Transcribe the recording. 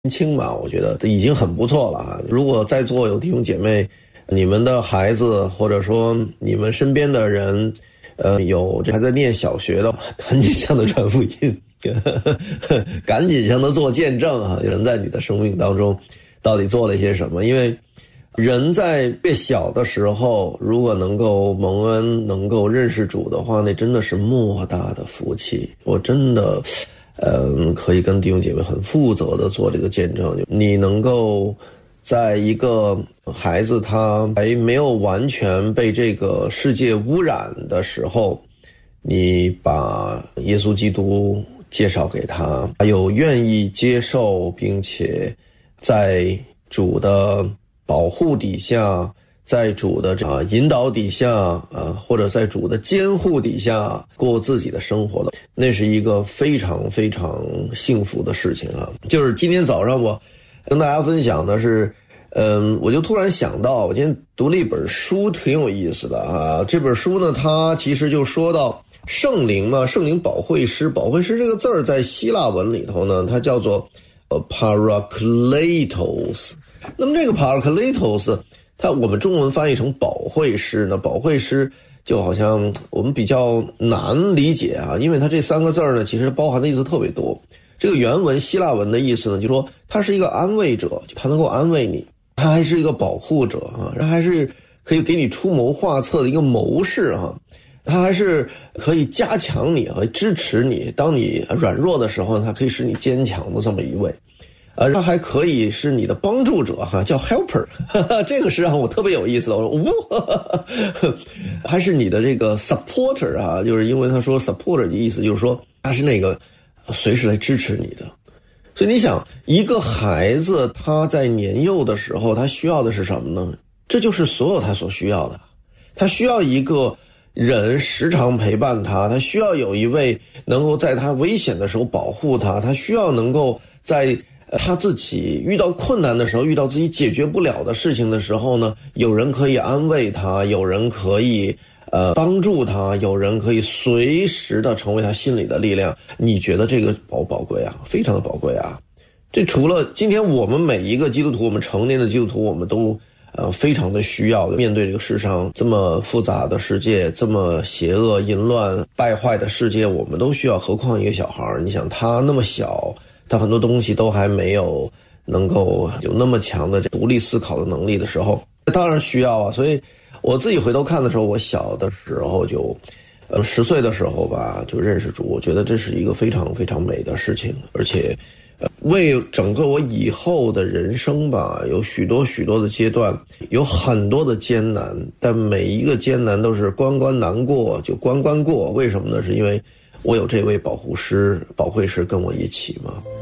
轻嘛，我觉得已经很不错了啊。如果在座有弟兄姐妹，你们的孩子或者说你们身边的人，有还在念小学的，赶紧向他传福音，赶紧向他做见证啊！人在你的生命当中到底做了一些什么？因为人在越小的时候，如果能够蒙恩，能够认识主的话，那真的是莫大的福气。我真的可以跟弟兄姐妹很负责的做这个见证，你能够在一个孩子他还没有完全被这个世界污染的时候，你把耶稣基督介绍给他，还有愿意接受并且在主的保护底下，在主的引导底下或者在主的监护底下过自己的生活的，那是一个非常非常幸福的事情啊。就是今天早上我跟大家分享的是我就突然想到，我今天读了一本书挺有意思的啊。这本书呢，它其实就说到圣灵嘛，圣灵保惠师，保惠师这个字儿在希腊文里头呢，它叫做parakletos。那么这个 parakletos， 我们中文翻译成保惠师呢，保惠师就好像我们比较难理解啊，因为它这三个字呢，其实包含的意思特别多。这个原文希腊文的意思呢，就说他是一个安慰者，他能够安慰你，他还是一个保护者啊，他还是可以给你出谋划策的一个谋士啊，他还是可以加强你和支持你，当你软弱的时候，他可以使你坚强的这么一位。他还可以是你的帮助者哈，叫 helper， 这个是让我特别有意思的。我说还是你的这个 supporter 啊，就是因为他说 supporter 的意思就是说他是那个随时来支持你的。所以你想，一个孩子他在年幼的时候，他需要的是什么呢？这就是所有他所需要的。他需要一个人时常陪伴他，他需要有一位能够在他危险的时候保护他，他需要能够在他自己遇到困难的时候，遇到自己解决不了的事情的时候呢，有人可以安慰他，有人可以帮助他，有人可以随时的成为他心里的力量。你觉得这个宝贵啊，非常的宝贵啊。这除了今天我们每一个基督徒，我们成年的基督徒，我们都非常的需要的，面对这个世上这么复杂的世界，这么邪恶淫乱败坏的世界，我们都需要，何况一个小孩，你想他那么小，他很多东西都还没有能够有那么强的独立思考的能力的时候，当然需要啊。所以我自己回头看的时候，我小的时候就10岁的时候吧，就认识主，我觉得这是一个非常非常美的事情，而且为整个我以后的人生吧，有许多许多的阶段，有很多的艰难，但每一个艰难都是关关难过就关关过。为什么呢？是因为我有这位保惠师跟我一起嘛。